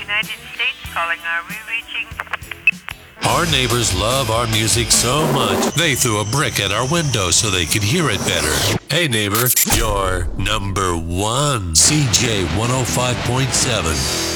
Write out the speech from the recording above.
United States calling. Are we reaching? Our neighbors love our music so much, they threw a brick at our window so they could hear it better. Hey neighbor, you're number one, CJ 105.7.